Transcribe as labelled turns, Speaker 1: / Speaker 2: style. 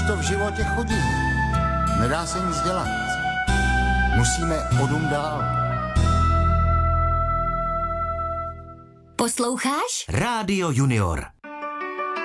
Speaker 1: to v životě chodí. Nedá se nic dělat. Musíme o dům dál.
Speaker 2: Posloucháš?
Speaker 3: Rádio Junior.